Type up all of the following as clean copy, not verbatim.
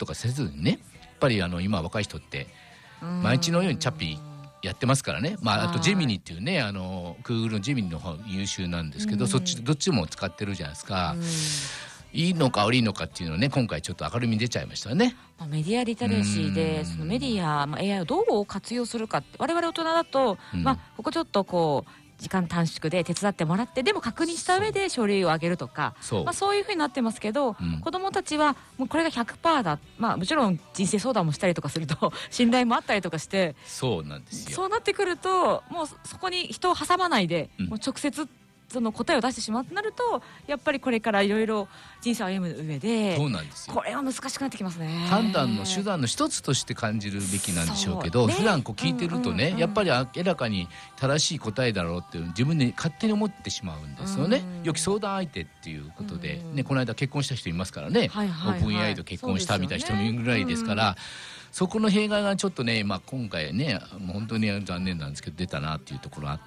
とかせずにね、やっぱり今若い人って毎日のようにチャッピーやってますからね。あとジェミニっていうね、Google のジェミニの方優秀なんですけど、そっちどっちも使ってるじゃないですか。いいのか悪いのかっていうのをね、今回ちょっと明るみに出ちゃいましたね。 メディアリテラシーでそのメディア、AI をどう活用するかって、我々大人だと、ここちょっとこう時間短縮で手伝ってもらって、でも確認した上で書類を上げるとか、そういうふうになってますけど、子どもたちはもうこれが 100% だ、もちろん人生相談もしたりとかすると信頼もあったりとかして、 そうなんですよ。 そうなってくるともうそこに人を挟まないで、もう直接その答えを出してしまうとなると、やっぱりこれからいろいろ人生を歩む上で、 そうなんですよ。 これは難しくなってきますね。 判断の手段の一つとして感じるべきなんでしょうけど、普段こう聞いてるとね、やっぱり明らかに正しい答えだろうって自分で勝手に思ってしまうんですよね。良き相談相手っていうことで、この間結婚した人いますからね、オープン AI と結婚したみたいな人もいるぐらいですから、そこの弊害がちょっとね、今回ね、もう本当に残念なんですけど出たなっていうところあって、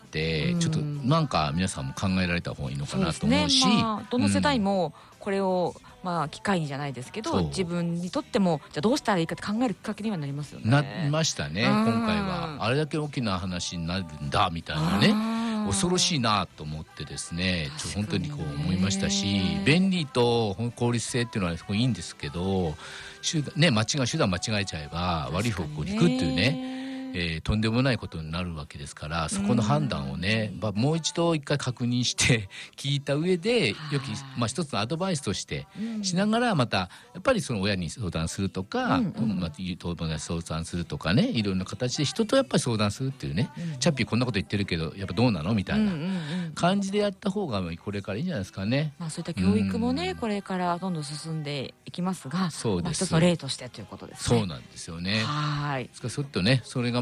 ちょっとなんか皆さんも考えられた方がいいのかなと思うし、 どの世代もこれを機会にじゃないですけど、自分にとってもじゃあどうしたらいいかって考えるきっかけにはなりますよね。 なりましたね。今回はあれだけ大きな話になるんだみたいなね、恐ろしいなと思ってですね、本当にこう思いましたし、便利と効率性っていうのはすごいいいんですけど、手段間違えちゃえば悪い方向に行くっていうね、とんでもないことになるわけですから、そこの判断をね、もう一回確認して聞いた上で良き、一つのアドバイスとしてしながら、またやっぱりその親に相談するとか、友達に相談するとかね、いろんな形で人とやっぱり相談するっていうね、チャッピーこんなこと言ってるけどやっぱどうなのみたいな感じでやった方がこれからいいんじゃないですかね。 そういった教育もね、これからどんどん進んでいきますが、一つの例としてということですね。 そうなんですよね。ですからそれが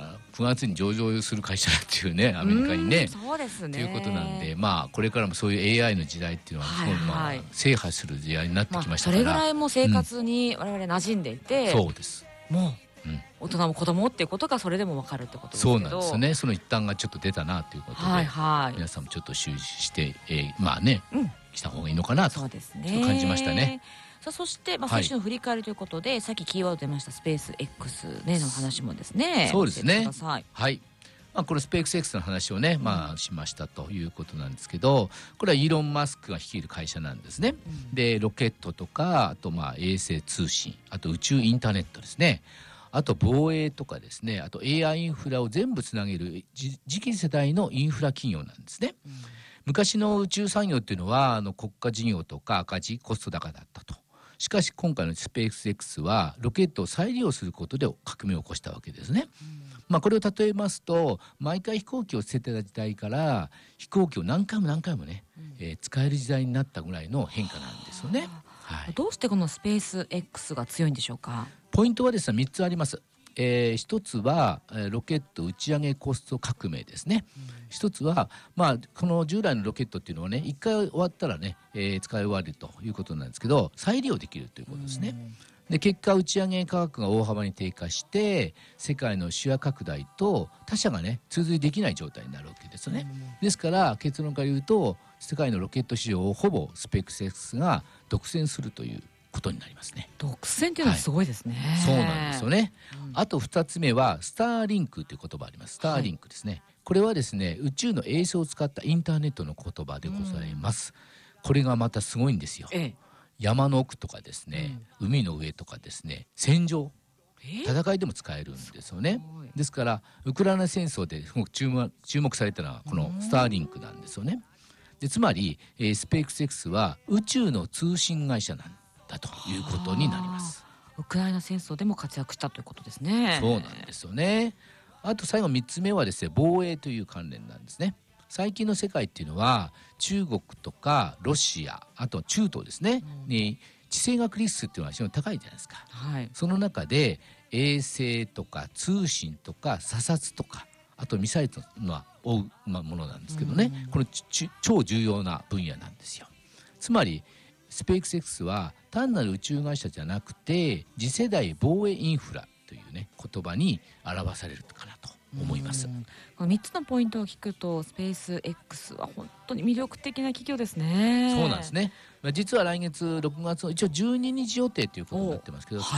9月に上場する会社だっていうね、アメリカにね、 そうですね、 ということなんで、これからもそういう AI の時代っていうのはすごい制覇する時代になってきましたから、 それぐらいもう生活に我々馴染んでいて、 そうです。 もう大人も子供っていうことがそれでも分かるってことですけど、 そうなんですよね。その一端がちょっと出たなということで、皆さんもちょっと注視してした方がいいのかなと感じましたね。 そして先週の振り返りということで、さっきキーワード出ましたスペース X での話もですね、 そうですね。 はい。 これスペース X の話をね、しましたということなんですけど、これはイーロン・マスクが率いる会社なんですね。でロケットとか、あと衛星通信、あと宇宙インターネットですね、あと防衛とかですね、あと AI インフラを全部つなげる次期世代のインフラ企業なんですね。昔の宇宙産業っていうのは国家事業とか赤字コスト高だったと。しかし今回のスペース X はロケットを再利用することで革命を起こしたわけですね。これを例えますと、毎回飛行機を捨ててた時代から飛行機を何回もね、使える時代になったぐらいの変化なんですよね。 どうしてこのスペース X が強いんでしょうか。 ポイントはですね、3つあります。一つはロケット打ち上げコスト革命ですね。一つはこの従来のロケットっていうのはね、1回終わったらね、使い終わるということなんですけど、再利用できるということですね。で結果打ち上げ価格が大幅に低下して世界のシェア拡大と他社がね追随できない状態になるわけですよね。ですから結論から言うと、世界のロケット市場をほぼスペース X が独占するということになりますね。 独占っていうのはすごいですね。 そうなんですよね。あと2つ目はスターリンクという言葉あります。スターリンクですね。これはですね、宇宙の衛星を使ったインターネットの言葉でございます。これがまたすごいんですよ。山の奥とかですね、海の上とかですね、戦場戦いでも使えるんですよね。ですからウクライナ戦争ですごく注目されたのはこのスターリンクなんですよね。でつまり、スペース X は宇宙の通信会社なんだということになります。 ウクライナ戦争でも活躍したということですね。 そうなんですよね。あと最後3つ目はですね、防衛という関連なんですね。最近の世界っていうのは中国とかロシア、あと中東ですね、に地政学リスクっていうのは非常に高いじゃないですか。その中で衛星とか通信とか査察とか、あとミサイルの追うものなんですけどね、これ超重要な分野なんですよ。つまりスペース X は単なる宇宙会社じゃなくて次世代防衛インフラというね言葉に表されるかなと思います。 この3つのポイントを聞くとスペース X は本当に魅力的な企業ですね。 そうなんですね。実は来月6月の一応12日予定ということになってますけど、